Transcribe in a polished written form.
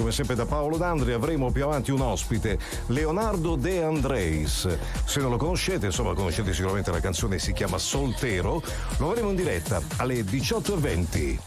come sempre da Paolo D'Andri. Avremo più avanti un ospite, Leonardo De Andreis. Se non lo conoscete, insomma conoscete sicuramente la canzone, si chiama Soltero. Lo avremo in diretta alle 18:20.